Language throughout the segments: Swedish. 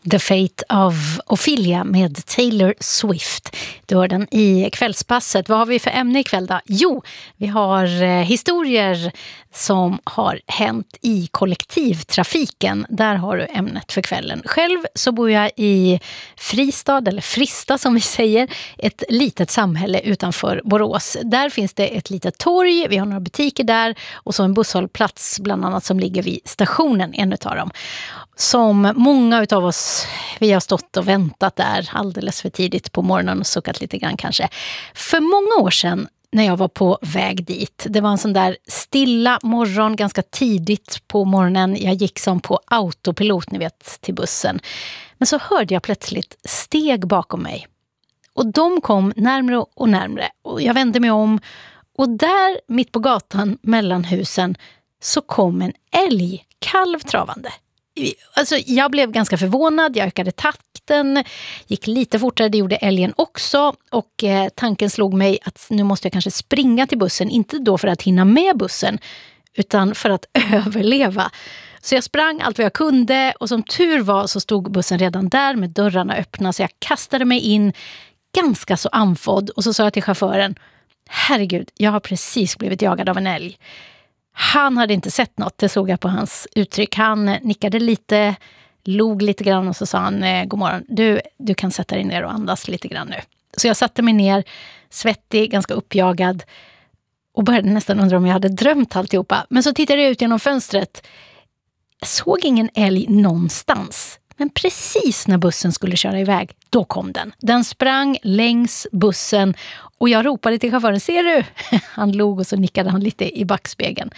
The Fate of Ophelia med Taylor Swift. Du hör den i kvällspasset. Vad har vi för ämne ikväll då? Jo, vi har historier som har hänt i kollektivtrafiken. Där har du ämnet för kvällen. Själv så bor jag i Fristad, eller Frista som vi säger, ett litet samhälle utanför Borås. Där finns det ett litet torg, vi har några butiker där och så en busshållplats bland annat som ligger vid stationen, en utav dem. Som många utav oss, vi har stått och väntat där alldeles för tidigt på morgonen och suckat lite grann kanske. För många år sedan när jag var på väg dit, det var en sån där stilla morgon ganska tidigt på morgonen. Jag gick som på autopilot, ni vet, till bussen. Men så hörde jag plötsligt steg bakom mig. Och de kom närmare och närmare. Och jag vände mig om. Och där, mitt på gatan mellan husen, så kom en älgkalv travande. Alltså, jag blev ganska förvånad, jag ökade takten, gick lite fortare, det gjorde älgen också. Och tanken slog mig att nu måste jag kanske springa till bussen. Inte då för att hinna med bussen, utan för att överleva. Så jag sprang allt vad jag kunde och som tur var så stod bussen redan där med dörrarna öppna. Så jag kastade mig in ganska så andfådd och så sa jag till chauffören: herregud, jag har precis blivit jagad av en älg. Han hade inte sett något, det såg jag på hans uttryck. Han nickade lite, log lite grann och så sa han: god morgon, du kan sätta dig ner och andas lite grann nu. Så jag satte mig ner, svettig, ganska uppjagad och började nästan undra om jag hade drömt alltihopa. Men så tittade jag ut genom fönstret. Jag såg ingen älg någonstans. Men precis när bussen skulle köra iväg, då kom den. Den sprang längs bussen och jag ropade till chauffören: ser du? Han log och så nickade han lite i backspegeln.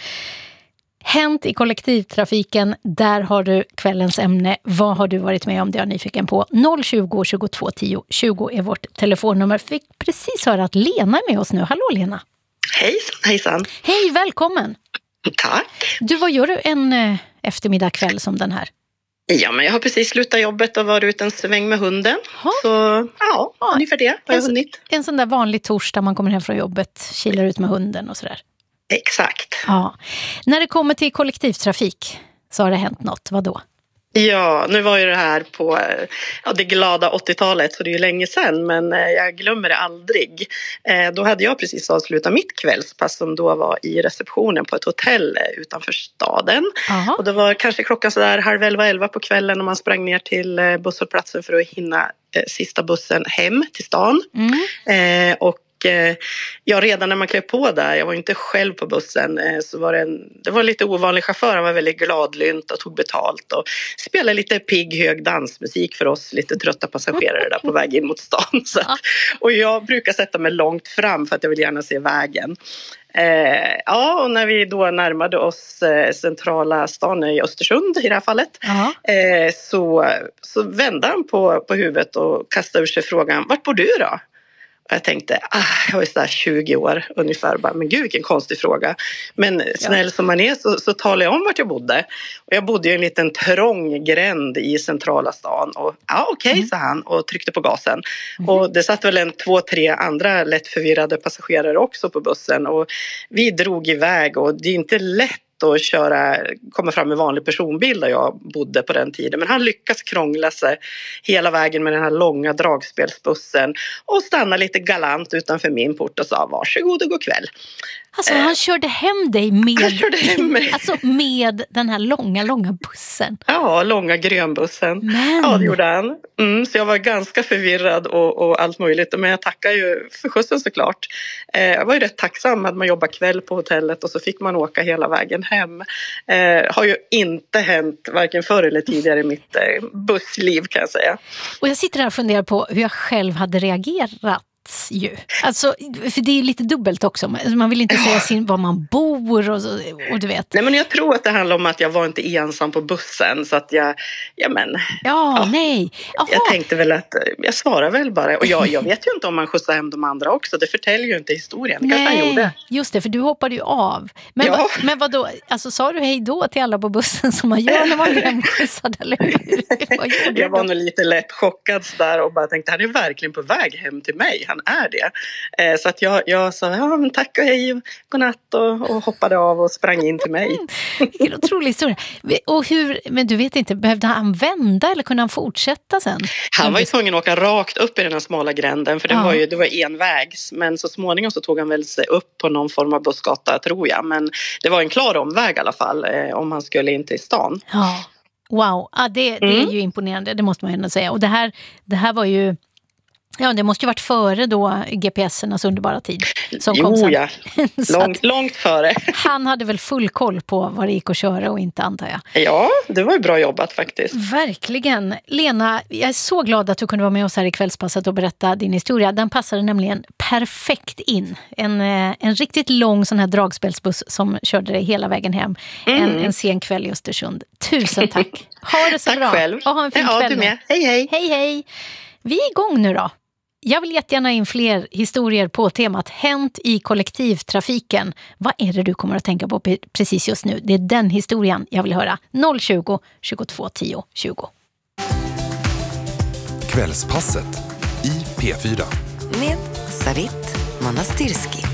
Hänt i kollektivtrafiken, där har du kvällens ämne. Vad har du varit med om? Det är jag nyfiken på. 020 22 10 20 är vårt telefonnummer. Fick precis höra att Lena är med oss nu. Hallå Lena. Hejsan. Hej, välkommen. Tack. Du, vad gör du en eftermiddag kväll som den här? Ja, men jag har precis slutat jobbet och varit ut en sväng med hunden. Ha? Så ja, ungefär det har jag hunnit. En sån där vanlig torsdag man kommer hem från jobbet, kilar ut med hunden och sådär. Exakt. Ja. När det kommer till kollektivtrafik så har det hänt något. Vad då? Ja, nu var ju det här på det glada 80-talet, så det är ju länge sedan, men jag glömmer det aldrig. Då hade jag precis avslutat mitt kvällspass som då var i receptionen på ett hotell utanför staden. Aha. Och det var kanske klockan sådär 10:30 på kvällen och man sprang ner till busshållplatsen för att hinna sista bussen hem till stan. Och ja, redan när man klev på där, jag var inte själv på bussen, så var det var lite ovanlig chaufför. Han var väldigt gladlynt och tog betalt och spelade lite pigg hög dansmusik för oss lite trötta passagerare där på väg in mot stan. Så att, och jag brukar sätta mig långt fram för att jag vill gärna se vägen. Ja, och när vi då närmade oss centrala stan i Östersund i det här fallet, så vände han på huvudet och kastade ur sig frågan: vart bor du då? Jag tänkte, jag var ju sådär 20 år ungefär. Bara, men gud, vilken konstig fråga. Men snäll som man är så talade jag om vart jag bodde. Och jag bodde i en liten trång gränd i centrala stan. Och okej, sa han och tryckte på gasen. Och det satt väl 2-3 andra lätt förvirrade passagerare också på bussen. Och vi drog iväg och det är inte lätt att komma fram med vanlig personbil där jag bodde på den tiden. Men han lyckas krångla sig hela vägen med den här långa dragspelsbussen och stanna lite galant utanför min port och sa: varsågod och god kväll. Alltså han körde hem dig med den här långa bussen. Ja, långa grönbussen. Men... Ja, det gjorde han. Så jag var ganska förvirrad och allt möjligt. Men jag tackar ju för skjutsen såklart. Jag var ju rätt tacksam att man jobbar kväll på hotellet och så fick man åka hela vägen hem. Har ju inte hänt varken förr eller tidigare i mitt bussliv, kan jag säga. Och jag sitter här och funderar på hur jag själv hade reagerat. Ju. Alltså, för det är lite dubbelt också. Man vill inte säga var man bor och du vet. Nej, men jag tror att det handlar om att jag var inte ensam på bussen. Så att nej. Aha. Jag tänkte väl att jag svarar väl bara. Och jag vet ju inte om man skjutsar hem de andra också. Det förtäljer ju inte historien. Det kanske han gjorde. Just det, för du hoppade ju av. Men vad då? Alltså, sa du hej då till alla på bussen som man gör när man blir hemskjutsad, eller hur? Jag var nog lite lätt chockad där och bara tänkte, han är verkligen på väg hem till mig. Han man är det. Så att jag sa men tack och hej och godnatt och hoppade av och sprang in till mig. Vilken otrolig historia. Och men du vet inte, behövde han vända eller kunde han fortsätta sen? Han var ju tvungen att åka rakt upp i den här smala gränden, för det var envägs. Men så småningom så tog han väl sig upp på någon form av bussgata, tror jag. Men det var en klar omväg i alla fall om han skulle in till stan. Ja, wow. Ja, det är ju imponerande, det måste man ändå säga. Och det här var ju... Ja, det måste ju varit före då GPS:ernas underbara tid som kom sen. Ja. Långt före. Han hade väl full koll på vad det gick att köra och inte, antar jag. Ja, det var ju bra jobbat faktiskt. Verkligen. Lena, jag är så glad att du kunde vara med oss här i Kvällspasset och berätta din historia. Den passade nämligen perfekt in. En riktigt lång sån här dragspelsbuss som körde dig hela vägen hem. En sen kväll i Östersund. Tusen tack. Ha det så bra. Tack själv. Och ha en fin kväll. Du med. Hej, hej. Hej, hej. Vi är igång nu då. Jag vill jättegärna in fler historier på temat hänt i kollektivtrafiken. Vad är det du kommer att tänka på precis just nu? Det är den historien jag vill höra. 020 22 10 20. Kvällspasset i P4. Med Sarit Manastirski.